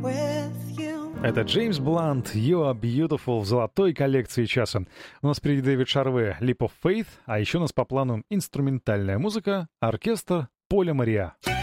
Это Джеймс Блант, You Are Beautiful в золотой коллекции часа. У нас впереди Дэвид Шарве, Leap of Faith, а еще у нас по плану инструментальная музыка, оркестр Поля Мариа.